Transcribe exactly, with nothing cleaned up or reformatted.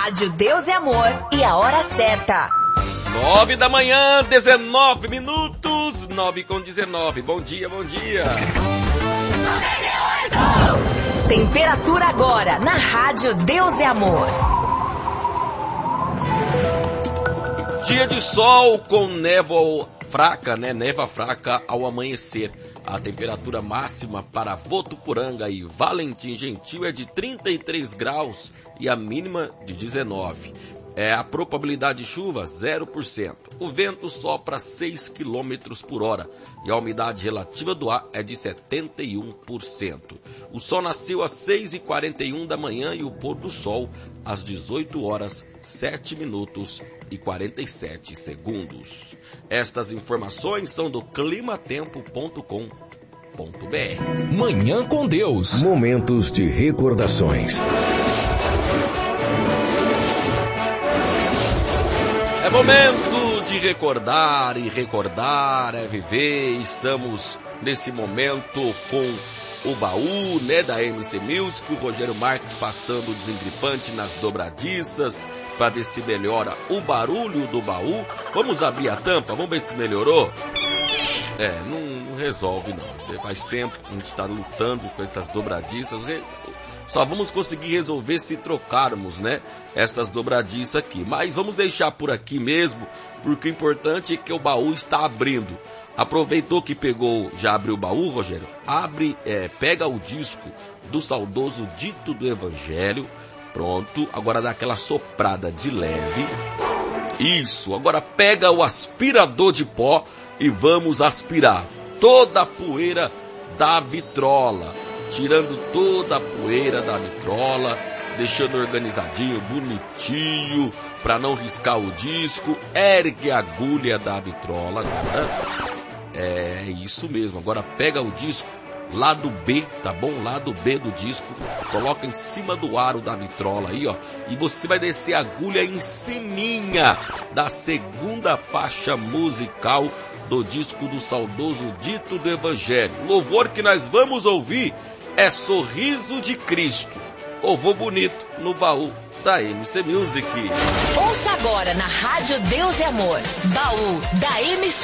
Rádio Deus é Amor e a hora certa. Nove da manhã, dezenove minutos, nove com dezenove. Bom dia, bom dia. Temperatura agora na Rádio Deus é Amor. Dia de sol com névoa fraca, né? Neva fraca ao amanhecer. A temperatura máxima para Votuporanga e Valentim Gentil é de trinta e três graus e a mínima de dezenove. É a probabilidade de chuva zero por cento. O vento sopra seis quilômetros por hora e a umidade relativa do ar é de setenta e um por cento. O sol nasceu às seis e quarenta e um da manhã e o pôr do sol às dezoito horas, sete minutos e quarenta e sete segundos. Estas informações são do climatempo ponto com ponto br. Manhã com Deus. Momentos de recordações. É momento de recordar e recordar é viver. Estamos nesse momento com o baú, né, da M C Music, o Rogério Marques passando o desengripante nas dobradiças para ver se melhora o barulho do baú. Vamos abrir a tampa, vamos ver se melhorou. É, não, não resolve não. Faz tempo que a gente está lutando com essas dobradiças. Só vamos conseguir resolver se trocarmos, né, essas dobradiças aqui. Mas vamos deixar por aqui mesmo, porque o importante é que o baú está abrindo. Aproveitou que pegou, já abriu o baú, Rogério? Abre, é, pega o disco do saudoso Dito do Evangelho. Pronto, agora dá aquela soprada de leve. Isso, agora pega o aspirador de pó e vamos aspirar toda a poeira da vitrola. Tirando toda a poeira da vitrola, deixando organizadinho, bonitinho, para não riscar o disco. Ergue a agulha da vitrola agora. É isso mesmo, agora pega o disco, lado B, tá bom? Lado B do disco, coloca em cima do aro da vitrola aí, ó. E você vai descer a agulha em ciminha da segunda faixa musical do disco do saudoso Dito do Evangelho. O louvor que nós vamos ouvir é Sorriso de Cristo. Louvor bonito no baú da M C Music. Ouça agora na Rádio Deus é Amor, baú da M C